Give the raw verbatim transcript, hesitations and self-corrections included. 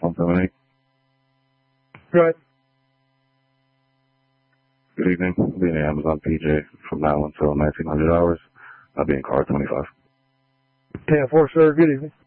one seven eight. Right. Good evening. I'll be in the Amazon P J from now until nineteen hundred hours. I'll be in car twenty-five. ten four, sir. Good evening.